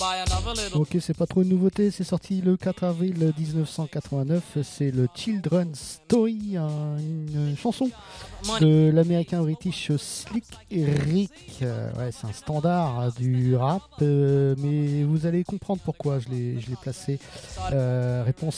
Ok, c'est pas trop une nouveauté, c'est sorti le 4 avril 1989, c'est le Children's Story, une chanson de l'américain british Slick Rick. Ouais, c'est un standard du rap, mais vous allez comprendre pourquoi je l'ai placé. Réponse